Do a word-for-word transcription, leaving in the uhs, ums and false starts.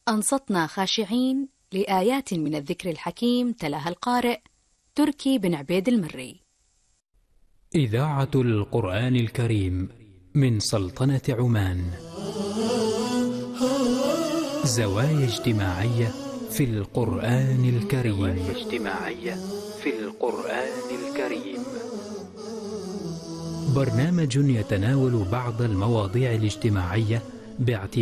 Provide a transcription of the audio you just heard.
أنصتنا خاشعين لآيات من الذكر الحكيم تلاها القارئ تركي بن عبيد المري. إذاعة القرآن الكريم من سلطنة عمان. زوايا اجتماعية في القرآن الكريم. زوايا اجتماعية في القرآن الكريم. برنامج يتناول بعض المواضيع الاجتماعية باعتبار